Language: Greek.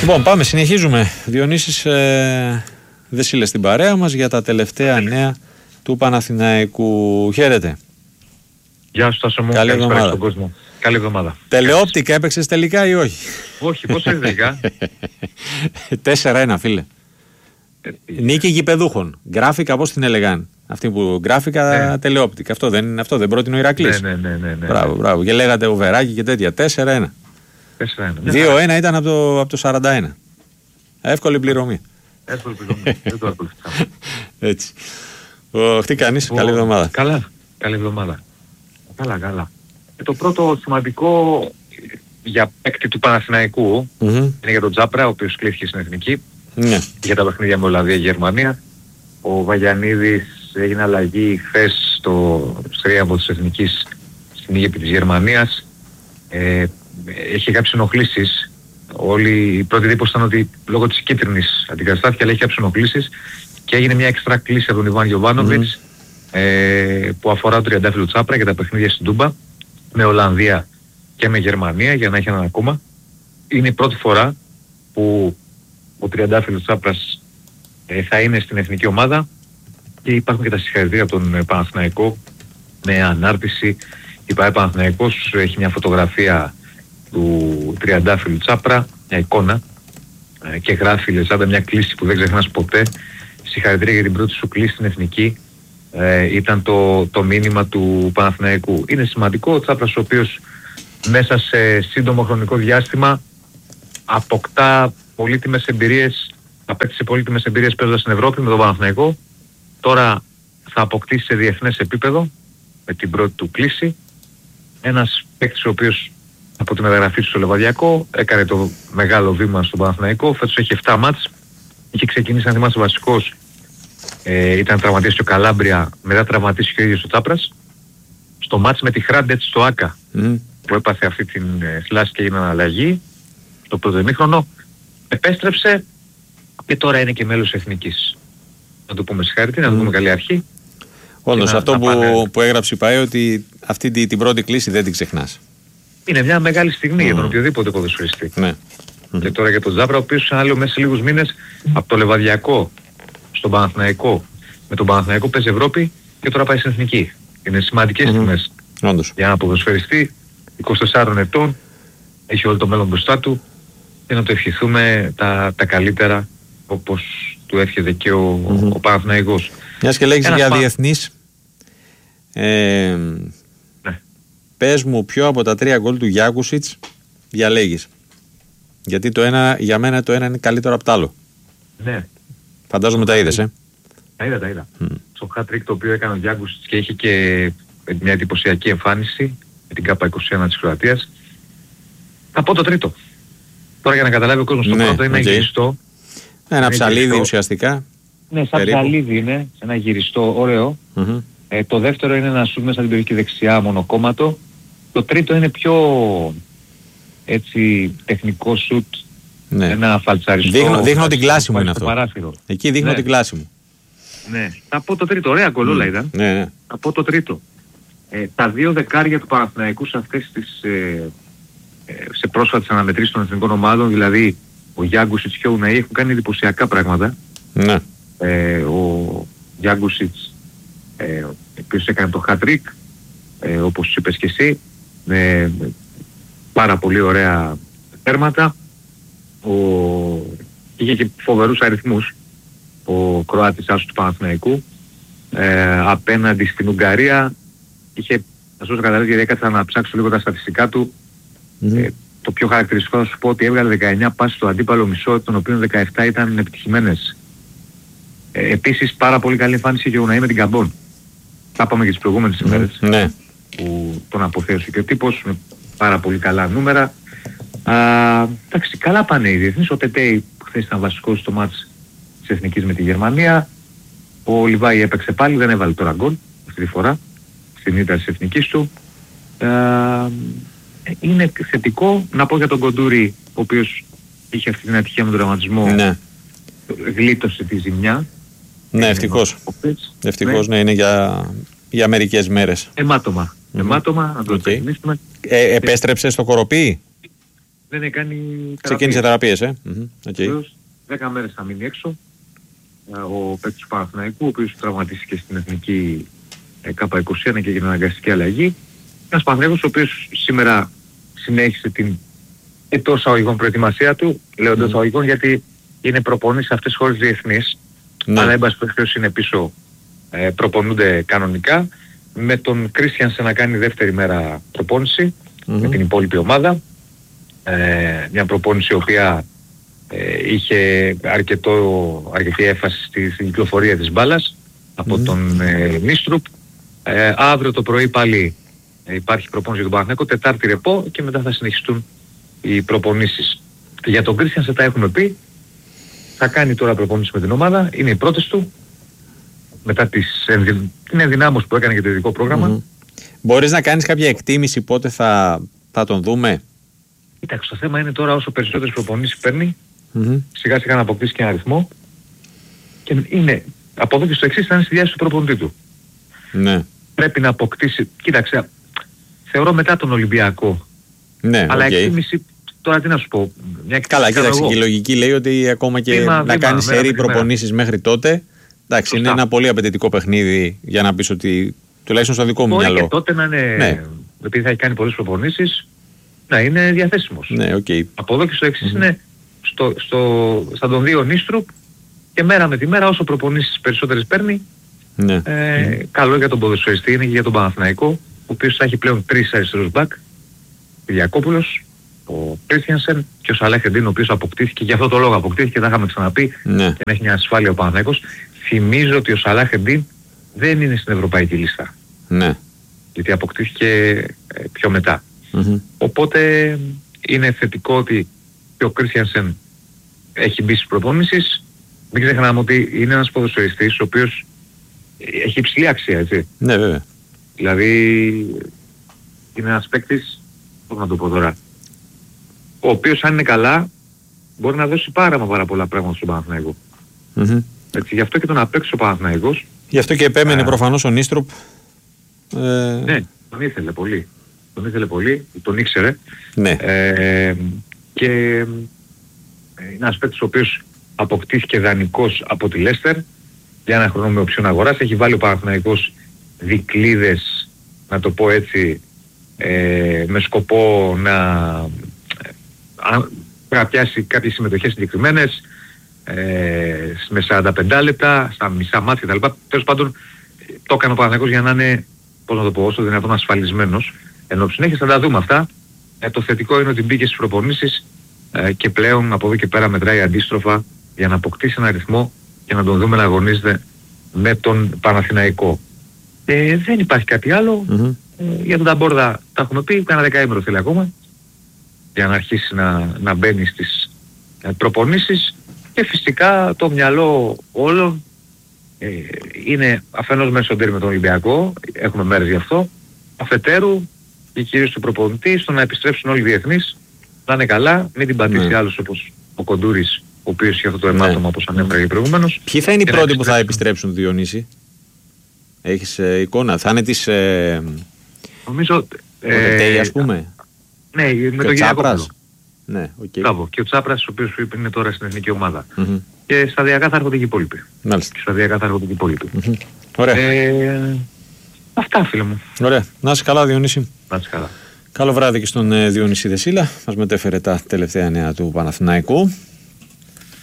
Λοιπόν, πάμε, συνεχίζουμε. Διονύσης Δεσίλες στην παρέα μας για τα τελευταία νέα του Παναθηναϊκού. Χαίρετε. Γεια σου Τάσο μου, καλή εβδομάδα στον κόσμο. Καλή εβδομάδα. Τελεόπτικα έπαιξες τελικά ή όχι? Όχι, πώς είναι τελικά? 4-1 φίλε. Νίκη γηπεδούχων. Γράφικα, πώς την έλεγαν? Αυτή που γράφικα τελεόπτικα. Αυτό δεν πρότεινε ο Ηρακλής. Ναι. Μπράβο. Και λέγατε οβεράκι και τέτοια. 4-1. 2-1 ήταν από το 41. Εύκολη πληρωμή. Δεν το ακολουθήσαμε. Έτσι. Τι κάνεις? Καλή εβδομάδα. Καλά. Καλή εβδομάδα. Καλά. Το πρώτο σημαντικό για παίκτη του Παναθηναϊκού είναι για τον Τζάπρα, ο οποίος κλείθηκε στην Εθνική. Ναι. Για τα παιχνίδια με Ολλανδία και Γερμανία. Ο Βαγιανίδης έγινε αλλαγή χθες στο στρίαμβο της Εθνικής στην ηγεπή της Γερμανίας. Έχει κάποιες ενοχλήσεις. Η πρώτη εντύπωση ήταν ότι λόγω της κίτρινης αντικαταστάθηκε, αλλά έχει κάποιες ενοχλήσεις και έγινε μια εξτρά κλίση από τον Ιβάν Γιοβάνοβιτς που αφορά τον τριαντάφυλλο Τσάπρα για τα παιχνίδια στην Τούμπα με Ολλανδία και με Γερμανία, για να έχει έναν ακόμα. Είναι η πρώτη φορά που ο τριαντάφυλλος Τσάπρας θα είναι στην εθνική ομάδα και υπάρχουν και τα συγχαρητήρια από τον Παναθηναϊκό με ανάρτηση. Η ΠΑΕ Παναθηναϊκός έχει μια φωτογραφία του τριαντάφυλλου Τσάπρα, μια εικόνα, και γράφει Λεζάντα μια κλίση που δεν ξεχνάς ποτέ. Συγχαρητήρια για την πρώτη σου κλίση στην εθνική. Ήταν το μήνυμα του Παναθηναϊκού. Είναι σημαντικό ο Τσάπρας, ο οποίος μέσα σε σύντομο χρονικό διάστημα αποκτά πολύτιμες εμπειρίες, απέκτησε πολύτιμες εμπειρίες παίζοντας στην Ευρώπη με τον Παναθηναϊκό. Τώρα θα αποκτήσει σε διεθνές επίπεδο με την πρώτη του κλίση. Ένας παίκτης ο οποίος από τη μεταγραφή του στο Λεβαδιακό έκανε το μεγάλο βήμα στον Παναθηναϊκό. Φέτος έχει 7 μάτς. Είχε ξεκινήσει, αν θυμάσαι, βασικός. Ήταν τραυματίας και ο Καλάμπρια, μετά τραυματίστηκε ο ίδιος ο Τσάπρας. Στο μάτς με τη Χράντετ στο ΆΚΑ που έπαθε αυτή την θλάση και έγινε αλλαγή στο πρώτο ημίχρονο, επέστρεψε και τώρα είναι και μέλος εθνικής. Να του πούμε συγχαρητήρια, να του πούμε καλή αρχή. Όντως, αυτό που έγραψε η ΠΑΕ, ότι αυτή την πρώτη κλίση δεν την ξεχνάς. Είναι μια μεγάλη στιγμή για τον οποιοδήποτε ποδοσφαιριστή. Ναι. Και τώρα για τον Τζάπρα, ο οποίος άλλο μέσα σε λίγους μήνες από το Λεβαδιακό στον Παναθηναϊκό, με τον Παναθηναϊκό παίζει Ευρώπη και τώρα πάει στην εθνική. Είναι σημαντικές στιγμές για ένα ποδοσφαιριστή 24 ετών, έχει όλο το μέλλον μπροστά του και να το ευχηθούμε τα καλύτερα όπως του εύχεται και ο Παναθηναϊκός. Μιας και λέγεις για διεθνείς, πες μου ποιο από τα 3 γκολ του Γιάκουσιτς διαλέγεις? Γιατί για μένα το ένα είναι καλύτερο από το άλλο. Ναι. Φαντάζομαι τα είδες, Τα είδα. Στο hat-trick το οποίο έκανε ο Γιάκουσιτς και είχε και μια εντυπωσιακή εμφάνιση με την ΚΑΠΑ 21 της Κροατίας. Θα πω το τρίτο. Τώρα για να καταλάβει ο κόσμος, το πρώτο είναι γυριστό. Ένα ψαλίδι ουσιαστικά. Ναι, σαν ψαλίδι είναι, ένα γυριστό, ωραίο. Το δεύτερο είναι ένα σουτ μέσα στην περιοχή δεξιά, μονοκόμματο. Το τρίτο είναι πιο έτσι τεχνικό σουτ. Ναι. Ένα φαλτσαριστό. Δείχνω την κλάση μου είναι αυτό. Εκεί δείχνω την κλάση μου. Ναι. Θα πω το τρίτο. Ωραία γκολ όλα ήταν. Ναι. Θα πω το τρίτο. Τα 2 δεκάρια του Παναθηναϊκού σε αυτές τις σε πρόσφατες αναμετρήσεις των εθνικών ομάδων, δηλαδή ο Γιάγκουσιτς και ο Ουναή, έχουν κάνει εντυπωσιακά πράγματα. Ναι. Ο Γιάγκουσιτς, ο οποίος έκανε το hat-trick, όπως είπες και εσύ, με πάρα πολύ ωραία τέρματα. Είχε και φοβερούς αριθμούς ο Κροάτης άσος του Παναθηναϊκού. Απέναντι στην Ουγγαρία είχε, να σου καταλάβει, γιατί έκατσα να ψάξω λίγο τα στατιστικά του. Το πιο χαρακτηριστικό θα σου πω ότι έβγαλε 19 πάσεις στο αντίπαλο μισό, των οποίων 17 ήταν επιτυχημένες. Επίσης πάρα πολύ καλή εμφάνιση και ο Ουναή με την Καμπόν. Τα είπαμε και τις προηγούμενες ημέρες που τον αποθέωσε και ο τύπος με πάρα πολύ καλά νούμερα. Εντάξει, καλά πάνε οι διεθνείς. Ο Τετέι χθες ήταν βασικός στο μάτς της Εθνικής με τη Γερμανία. Ο Λιβάη έπαιξε πάλι, δεν έβαλε τώρα γκολ αυτή τη φορά στην ήττα της Εθνικής του. Είναι θετικό. Να πω για τον Κοντούρη, ο οποίος είχε αυτή την ατυχία με τον τραυματισμό. Ναι. Γλίτωσε τη ζημιά. Ναι, ευτυχώς. Ευτυχώς, ναι, είναι για μερικές μέρες. Αιμάτωμα, να το εξηγήσουμε. Επέστρεψε στο Κοροπή. δεν έχει κάνει θεραπείες. Ξεκίνησε θεραπείες, Okay. 10 μέρες θα μείνει έξω. Ο παίκτης του Παναθηναϊκού, ο οποίος τραυματίστηκε στην εθνική K21 και έγινε αναγκαστική αλλαγή. Ένας Παναθηναϊκός ο οποίος σήμερα συνέχισε την εντός αγωγικών προετοιμασία του, λέω εντός αγωγικών γιατί είναι προπονήσεις σε αυτές τις χώρες διεθνείς, αλλά εν πάση περιπτώσει είναι πίσω, προπονούνται κανονικά, με τον Κρίστιανσεν να κάνει δεύτερη μέρα προπόνηση με την υπόλοιπη ομάδα, μια προπόνηση η οποία είχε αρκετή έφαση στην κυκλοφορία της μπάλας από τον Νίστρουπ. Αύριο το πρωί πάλι υπάρχει προπόνηση για τον Παναθηναϊκό, Τετάρτη ρεπό και μετά θα συνεχιστούν οι προπονήσεις. Για τον Κρίστιανσεν τα έχουμε πει, θα κάνει τώρα προπονήσεις με την ομάδα, είναι οι πρώτες του μετά την ενδυνάμωση που έκανε για το ειδικό πρόγραμμα. Μπορείς να κάνεις κάποια εκτίμηση πότε θα τον δούμε? Κοίταξε, το θέμα είναι τώρα όσο περισσότερες προπονήσεις παίρνει, σιγά σιγά να αποκτήσει και ένα αριθμό, και είναι από εδώ και στο εξής θα είναι στη διάθεση του προπονητή του. Ναι. Πρέπει να αποκτήσει, κοίταξε, θεωρώ μετά τον Ολυμπιακό. Ναι, αλλά εκτίμηση, τώρα τι να σου πω. Καλά, κοίταξε, και η λογική λέει ότι ακόμα και να κάνεις σερί προπονήσεις μέχρι τότε, εντάξει, είναι ένα πολύ απαιτητικό παιχνίδι για να πεις ότι τουλάχιστον στο δικό μου μυαλό. Και τότε να είναι, επειδή θα έχει κάνει πολλές προπονήσεις, να είναι διαθέσιμος. Ναι, από εδώ και στο εξής είναι θα τον δει ο Νίστρουπ και μέρα με τη μέρα όσο προπονήσεις περισσότερες παίρνει. Ναι. Καλό για τον ποδοσφαιριστή, είναι και για τον Παναθηναϊκό, ο οποίος θα έχει πλέον 3 αριστερούς μπακ, Κυριακόπουλος, ο Κρίστιανσεν και ο Σαλάχ Εντίν, ο οποίος αποκτήθηκε, για αυτό το λόγο αποκτήθηκε, τα είχαμε ξαναπεί, και να έχει μια ασφάλεια ο Παναθηναϊκός. Θυμίζω ότι ο Σαλάχ Εντίν δεν είναι στην ευρωπαϊκή λίστα. Ναι. Γιατί αποκτήθηκε πιο μετά. Οπότε είναι θετικό ότι και ο Κρίστιανσεν έχει μπει στις προπόνησεις. Μην ξεχνάμε ότι είναι ένας ποδοσφαιριστής ο οποίος έχει υψηλή αξία, έτσι. Ναι, βέβαια. Δηλαδή είναι ένας παίκτης, πώς να το πω τώρα, ο οποίος αν είναι καλά μπορεί να δώσει πάρα πολλά πράγματα στον Παναθηναϊκό. Έτσι, γι' αυτό και τον απέκτησε ο Παναθηναϊκός. Γι' αυτό και επέμενε προφανώς ο Νίστρουπ. Ναι, τον ήθελε πολύ. Τον ήξερε. Ναι. Και είναι ένας παίκτης ο οποίος αποκτήθηκε δανεικός από τη Λέστερ για ένα χρόνο με οψιόν αγοράς. Έχει βάλει ο Παναθηναϊκός δικλείδες, να το πω έτσι, με σκοπό να πιάσει κάποιες συμμετοχές συγκεκριμένες, με 45 λεπτά, στα μισά μάτια κτλ. Τέλος πάντων το έκανε ο Παναθηναϊκός για να είναι, πώς να το πω, όσο δυνατόν ασφαλισμένος. Ενώ συνέχεια θα τα δούμε αυτά. Το θετικό είναι ότι μπήκε στις προπονήσεις και πλέον από εδώ και πέρα μετράει αντίστροφα για να αποκτήσει ένα αριθμό και να τον δούμε να αγωνίζεται με τον Παναθηναϊκό. Δεν υπάρχει κάτι άλλο. Για τον Ταμπόρδα τα έχουμε πει, κάνα 10 θέλει ακόμα για να αρχίσει να μπαίνει στις προπονήσεις, και φυσικά το μυαλό όλων είναι αφενός μέσα στο ντέρι με τον Ολυμπιακό, έχουμε μέρες γι' αυτό, αφετέρου και κυρίως του προπονητή στο να επιστρέψουν όλοι οι διεθνείς, να είναι καλά, μην την πατήσει άλλος όπως ο Κοντούρης, ο οποίος είχε αυτό το αιμάτωμα όπως ανέφερα προηγουμένως. Ποιοι θα είναι οι πρώτοι που θα επιστρέψουν, Διονύση? Έχεις εικόνα? Θα είναι τις... νομίζω... ας πούμε. Ναι, με τον Κυριακόπουλο. Ναι, Μπράβο. Και ο Τσάπρας, ο οποίος είναι τώρα στην εθνική ομάδα. Και σταδιακά θα έρχονται και οι υπόλοιποι. Ωραία. Αυτά, φίλε μου. Ωραία. Να είσαι καλά, Διονύση. Να είσαι καλά. Καλό βράδυ και στον Διονύση Δεσίλα. Μας μετέφερε τα τελευταία νέα του Παναθηναϊκού.